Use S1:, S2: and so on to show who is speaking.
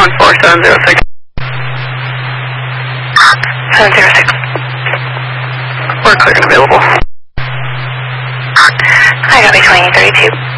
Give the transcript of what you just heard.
S1: 14706. 706. We're clear and available. I got me 2832.